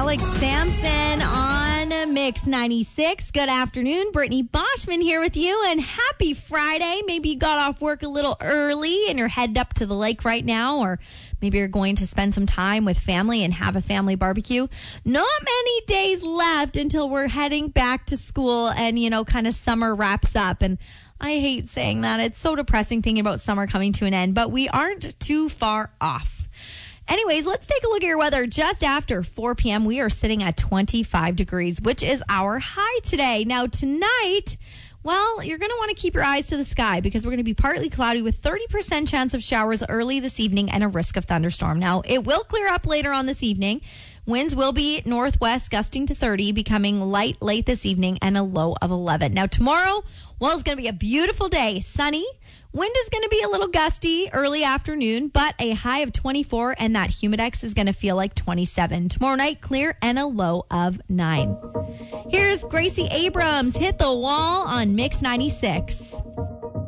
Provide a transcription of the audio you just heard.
Alex Sampson on Mix 96. Good afternoon. Brittany Boschman here with you, and happy Friday. Maybe you got off work a little early and you're headed up to the lake right now, or maybe you're going to spend some time with family and have a family barbecue. Not many days left until we're heading back to school and, kind of summer wraps up. And I hate saying that. It's so depressing thinking about summer coming to an end, but we aren't too far off. Anyways, let's take a look at your weather. Just after 4 p.m., we are sitting at 25 degrees, which is our high today. Now, tonight, well, you're going to want to keep your eyes to the sky because we're going to be partly cloudy with 30% chance of showers early this evening and a risk of thunderstorm. Now, it will clear up later on this evening. Winds will be northwest, gusting to 30, becoming light late this evening, and a low of 11. Now, tomorrow, well, it's going to be a beautiful day. Sunny. Wind is going to be a little gusty early afternoon, but a high of 24, and that humidex is going to feel like 27. Tomorrow night, clear and a low of 9. Here's Gracie Abrams, Hit the Wall on Mix 96.